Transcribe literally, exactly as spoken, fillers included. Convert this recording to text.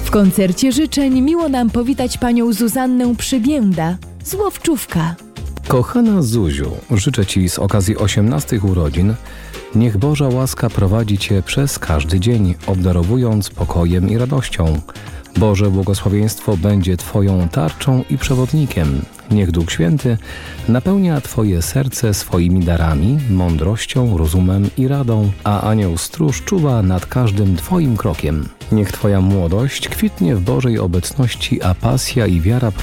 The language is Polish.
W koncercie życzeń miło nam powitać panią Zuzannę Przybięda z Łowczówka. Kochana Zuziu, życzę Ci z okazji osiemnastych urodzin, niech Boża łaska prowadzi Cię przez każdy dzień, obdarowując pokojem i radością. Boże błogosławieństwo będzie Twoją tarczą i przewodnikiem. Niech Duch Święty napełnia Twoje serce swoimi darami, mądrością, rozumem i radą, a anioł stróż czuwa nad każdym Twoim krokiem. Niech Twoja młodość kwitnie w Bożej obecności, a pasja i wiara